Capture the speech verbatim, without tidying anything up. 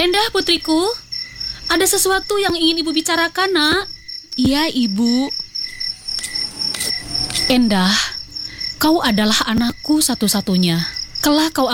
Endah, putriku, ada sesuatu yang ingin ibu bicarakan, nak. Iya, ibu. Endah, kau adalah anakku satu-satunya. Kelak kau